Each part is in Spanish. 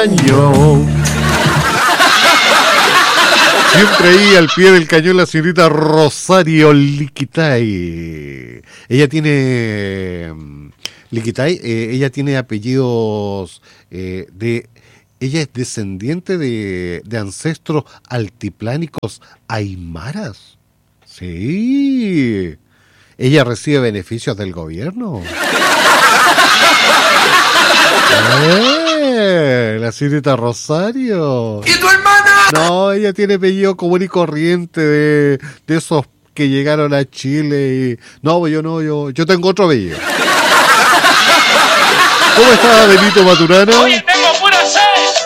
Año. Siempre ahí al pie del cañón la señorita Rosario Liquitay. Ella tiene ella tiene apellidos ella es descendiente de ancestros altiplánicos aymaras. Sí. Ella recibe beneficios del gobierno. La señorita Rosario. ¿Y tu hermana? No, ella tiene apellido común y corriente de esos que llegaron a Chile y... No, yo tengo otro apellido. ¿Cómo está Benito Maturana? Oye, tengo pura sed.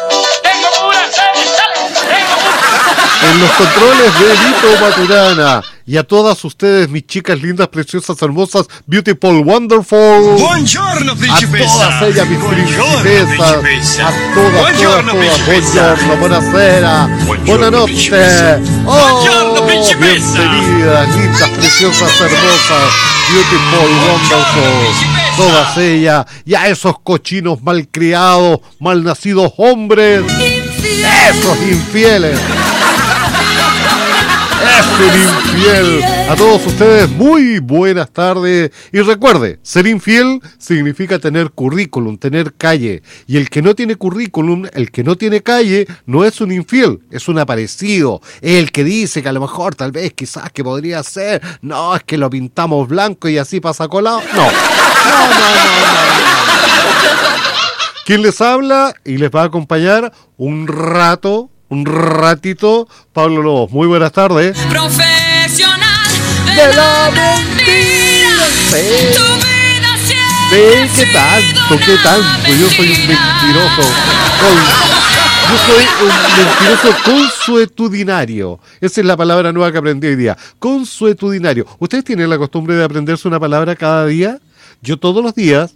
En los controles Benito Maturana. Y a todas ustedes, mis chicas lindas, preciosas, hermosas, beautiful, wonderful. Buongiorno, principessa. A todas ellas, mis princesas. Principessa. A todas, Buongiorno, principessa. Buongiorno, buonasera. Buonanotte. Buongiorno, principessa. Bienvenidas, lindas, preciosas, hermosas, beautiful, wonderful. Todas ellas. Y a esos cochinos malcriados, malnacidos hombres. Esos infieles. Es un infiel. A todos ustedes, muy buenas tardes. Y recuerde, ser infiel significa tener currículum, tener calle. Y el que no tiene currículum, el que no tiene calle, no es un infiel, es un aparecido. Es el que dice que a lo mejor, tal vez, quizás que podría ser. No, es que lo pintamos blanco y así pasa colado. No. ¿Quién les habla y les va a acompañar un ratito, Pablo Lobos? Muy buenas tardes. Profesional de la mentira. Sí. Tu vida ¿Qué tanto? Yo soy un mentiroso. Yo soy un mentiroso consuetudinario. Esa es la palabra nueva que aprendí hoy día. Consuetudinario. ¿Ustedes tienen la costumbre de aprenderse una palabra cada día? Yo todos los días,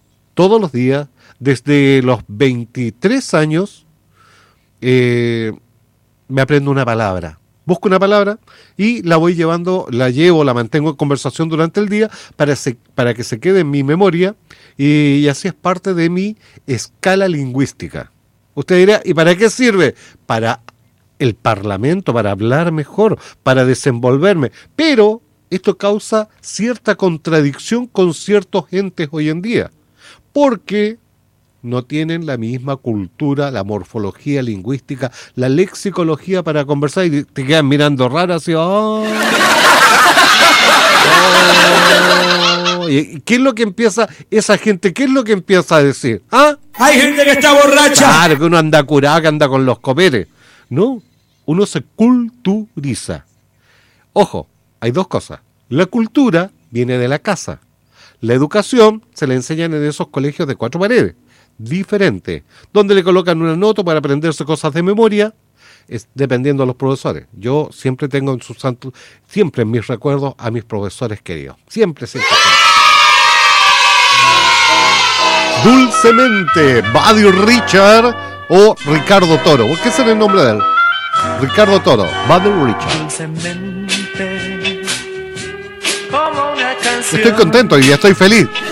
desde los 23 años, me aprendo una palabra. Busco una palabra y la mantengo en conversación durante el día para que se quede en mi memoria y así es parte de mi escala lingüística. Usted dirá, ¿y para qué sirve? Para el Parlamento, para hablar mejor, para desenvolverme. Pero esto causa cierta contradicción con ciertos entes hoy en día, porque no tienen la misma cultura, la morfología lingüística, la lexicología para conversar y te quedan mirando raro así. ¿Y qué es lo que empieza esa gente? ¿Qué es lo que empieza a decir? ¿Ah? Hay gente que está borracha. Claro, que uno anda curado, que anda con los copetes. No, uno se culturiza. Ojo, hay dos cosas. La cultura viene de la casa. La educación se le enseñan en esos colegios de 4 paredes. Diferente, donde le colocan una nota para aprenderse cosas de memoria, es dependiendo de los profesores. Yo siempre tengo siempre en mis recuerdos a mis profesores queridos. Siempre. Dulcemente, Buddy Richard o Ricardo Toro. ¿Qué es el nombre de él? Ricardo Toro, Buddy Richard. Dulcemente, como una canción. Estoy contento y estoy feliz.